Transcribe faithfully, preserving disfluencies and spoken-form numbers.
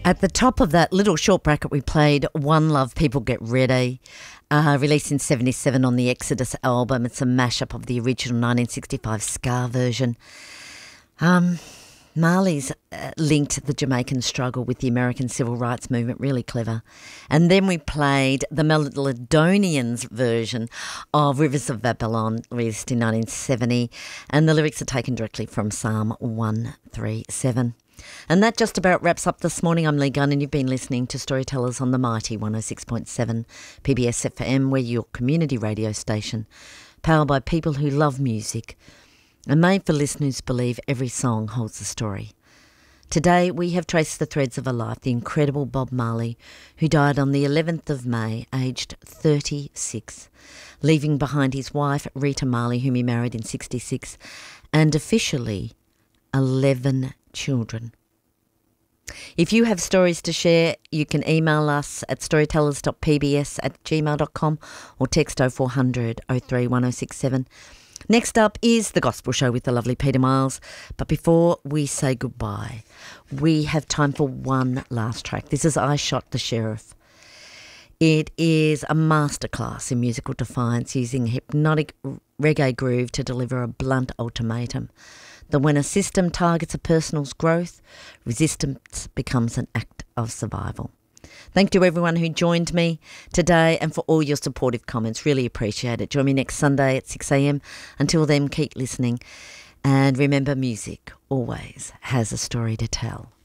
At the top of that little short bracket, we played One Love, People Get Ready, uh, released in seventy-seven on the Exodus album. It's a mashup of the original nineteen sixty-five ska version. Um, Marley's uh, linked the Jamaican struggle with the American civil rights movement, really clever. And then we played the Melodonians version of Rivers of Babylon, released in nineteen seventy, and the lyrics are taken directly from Psalm one thirty-seven. And that just about wraps up this morning. I'm Lee Gunn and you've been listening to Storytellers on the Mighty one oh six point seven P B S F M. We're your community radio station, powered by people who love music and made for listeners who believe every song holds a story. Today we have traced the threads of a life, the incredible Bob Marley, who died on the eleventh of May, aged thirty-six, leaving behind his wife Rita Marley, whom he married in sixty-six, and officially eleven children. If you have stories to share, you can email us at storytellers dot p b s at gmail dot com or text oh four hundred oh three one oh six seven. Next up is The Gospel Show with the lovely Peter Miles. But before we say goodbye, we have time for one last track. This is I Shot the Sheriff. It is a masterclass in musical defiance, using a hypnotic reggae groove to deliver a blunt ultimatum that when a system targets a person's growth, resistance becomes an act of survival. Thank you everyone who joined me today and for all your supportive comments. Really appreciate it. Join me next Sunday at six a m. Until then, keep listening. And remember, music always has a story to tell.